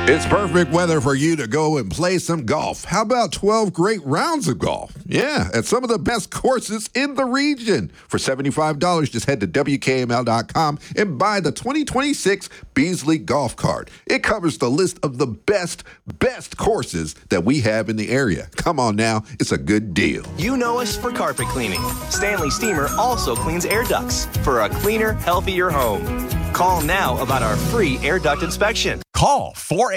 It's perfect weather for you to go and play some golf. How about 12 great rounds of golf? Yeah, at some of the best courses in the region. For $75, just head to WKML.com and buy the 2026 Beasley Golf Cart. It covers the list of the best courses that we have in the area. Come on now, it's a good deal. You know us for carpet cleaning. Stanley Steamer also cleans air ducts for a cleaner, healthier home. Call now about our free air duct inspection. Call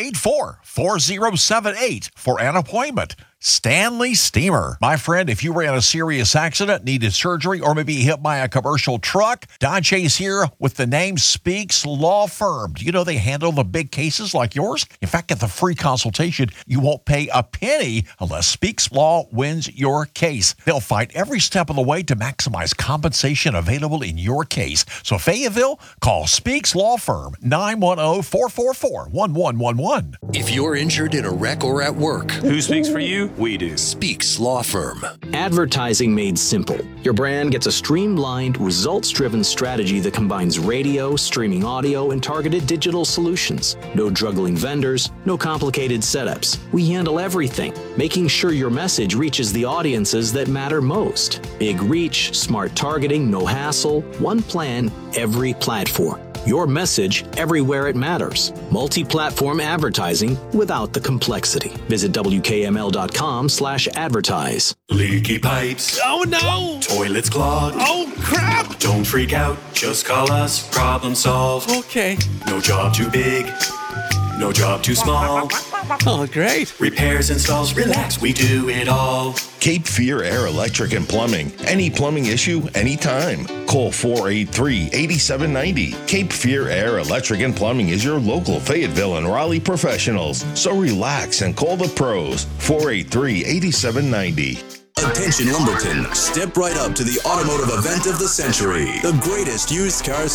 484-4078 for an appointment. Stanley Steamer. My friend, if you were in a serious accident, needed surgery, or maybe hit by a commercial truck, Don Chase here with the name Speaks Law Firm. Do you know they handle the big cases like yours? In fact, get the free consultation. You won't pay a penny unless Speaks Law wins your case. They'll fight every step of the way to maximize compensation available in your case. So Fayetteville, call Speaks Law Firm, 910-444-1111. If you're injured in a wreck or at work, who speaks for you? We do. Speaks Law Firm. Advertising made simple. Your brand gets a streamlined, results-driven strategy that combines radio, streaming audio, and targeted digital solutions. No juggling vendors, no complicated setups. We handle everything, making sure your message reaches the audiences that matter most. Big reach, smart targeting, no hassle, one plan, every platform. Your message everywhere it matters. Multi-platform advertising without the complexity. Visit WKML.com/advertise. Leaky pipes. Oh no! Toilets clogged. Oh crap! Don't freak out. Just call us. Problem solved. Okay. No job too big. No job too small. Oh, great. Repairs, installs, relax. We do it all. Cape Fear Air Electric and Plumbing. Any plumbing issue, anytime. Call 483-8790. Cape Fear Air Electric and Plumbing is your local Fayetteville and Raleigh professionals. So relax and call the pros. 483-8790. Attention Lumberton, step right up to the automotive event of the century. The greatest used car